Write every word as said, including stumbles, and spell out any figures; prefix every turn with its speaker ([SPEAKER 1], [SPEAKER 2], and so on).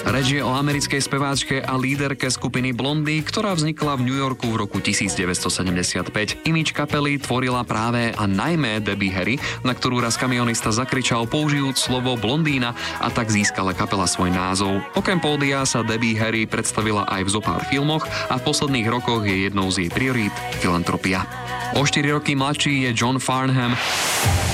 [SPEAKER 1] Reč je o americkej speváčke a líderke skupiny Blondie, ktorá vznikla v New Yorku v roku devätnásťstosedemdesiatpäť. Imič kapely tvorila práve a najmä Debbie Harry, na ktorú raz kamionista zakričal použijúc slovo blondína, a tak získala kapela svoj názov. Okrem pódia sa Debbie Harry predstavila aj v zopár filmoch a v posledných rokoch je jednou z jej priorít filantropia. O štyri roky mladší je John Farnham.